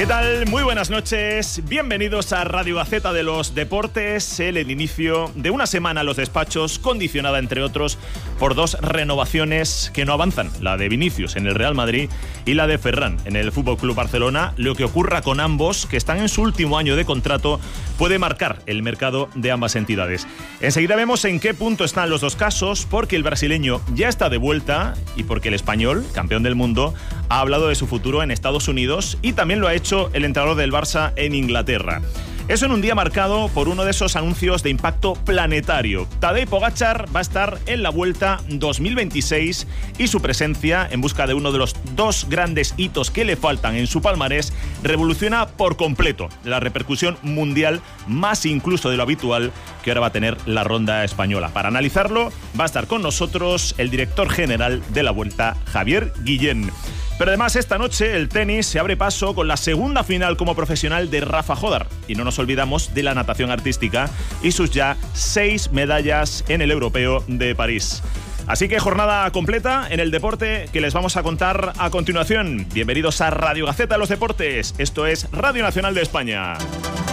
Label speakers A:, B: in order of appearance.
A: ¿Qué tal? Muy buenas noches. Bienvenidos a Radio Gaceta de los Deportes, el inicio de una semana a los despachos condicionada, entre otros, por dos renovaciones que no avanzan, la de Vinicius en el Real Madrid y la de Ferran en el FC Barcelona. Lo que ocurra con ambos, que están en su último año de contrato, puede marcar el mercado de ambas entidades. Enseguida vemos en qué punto están los dos casos, porque el brasileño ya está de vuelta y porque el español, campeón del mundo, ha hablado de su futuro en Estados Unidos y también lo ha hecho el entrenador del Barça en Inglaterra. Eso en un día marcado por uno de esos anuncios de impacto planetario. Tadej Pogačar va a estar en la Vuelta 2026 y su presencia, en busca de uno de los dos grandes hitos que le faltan en su palmarés, revoluciona por completo la repercusión mundial, más incluso de lo habitual, que ahora va a tener la ronda española. Para analizarlo va a estar con nosotros el director general de la Vuelta, Javier Guillén. Pero además esta noche el tenis se abre paso con la segunda final como profesional de Rafa Jodar. Y no nos olvidamos de la natación artística y sus ya 6 medallas en el Europeo de París. Así que jornada completa en el deporte que les vamos a contar a continuación. Bienvenidos a Radio Gaceta de los Deportes. Esto es Radio Nacional de España.